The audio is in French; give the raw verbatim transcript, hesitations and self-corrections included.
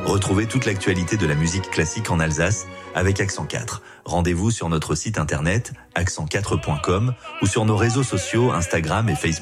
Retrouvez toute l'actualité de la musique classique en Alsace avec Accent quatre. Rendez-vous sur notre site internet accent quatre point com ou sur nos réseaux sociaux Instagram et Facebook.